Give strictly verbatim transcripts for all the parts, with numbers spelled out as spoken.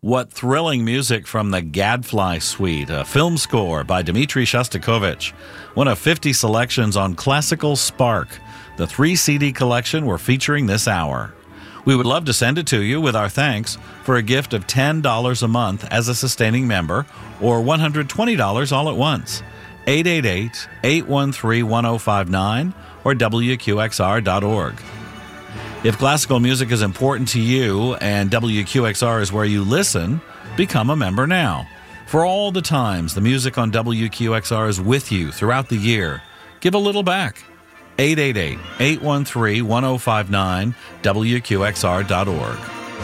What thrilling music from the Gadfly Suite, a film score by Dmitri Shostakovich. One of fifty selections on Classical Spark, the three C D collection we're featuring this hour. We would love to send it to you with our thanks for a gift of ten dollars a month as a sustaining member or one hundred twenty dollars all at once. eight eight eight, eight one three, one zero five nine or W Q X R dot org. If classical music is important to you and W Q X R is where you listen, become a member now. For all the times the music on W Q X R is with you throughout the year, give a little back. eight eight eight, eight one three, one zero five nine, W Q X R dot org.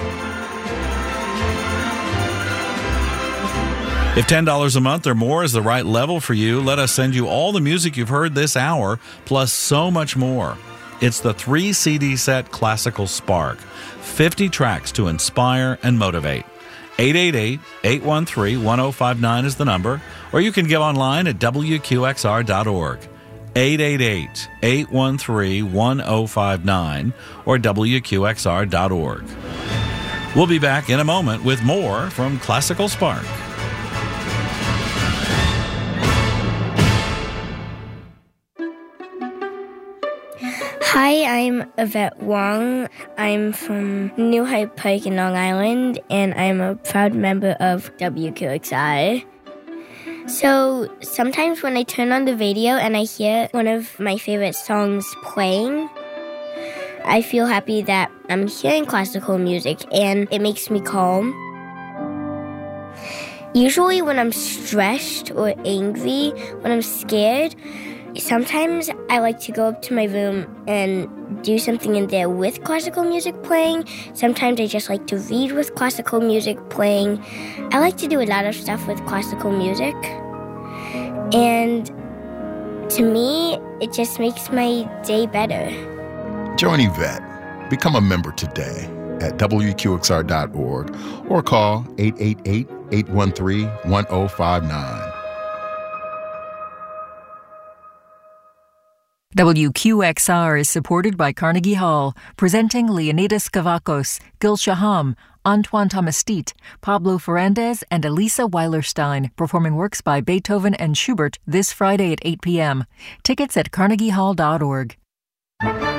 If ten dollars a month or more is the right level for you, let us send you all the music you've heard this hour, plus so much more. It's the three C D set Classical Spark, fifty tracks to inspire and motivate. eight eight eight, eight one three, one zero five nine is the number, or you can give online at W Q X R dot org. eight eight eight, eight one three, one zero five nine or W Q X R dot org. We'll be back in a moment with more from Classical Spark. Hi, I'm Yvette Wong. I'm from New Hyde Park in Long Island, and I'm a proud member of W Q X R. So sometimes when I turn on the radio and I hear one of my favorite songs playing, I feel happy that I'm hearing classical music, and it makes me calm. Usually when I'm stressed or angry, when I'm scared, sometimes I like to go up to my room and do something in there with classical music playing. Sometimes I just like to read with classical music playing. I like to do a lot of stuff with classical music. And to me, it just makes my day better. Join Yvette. Become a member today at W Q X R dot org or call eight eight eight, eight one three, one zero five nine. W Q X R is supported by Carnegie Hall, presenting Leonidas Kavakos, Gil Shaham, Antoine Thomas-Steet, Pablo Ferrandez, and Elisa Weilerstein, performing works by Beethoven and Schubert this Friday at eight p.m. Tickets at carnegie hall dot org.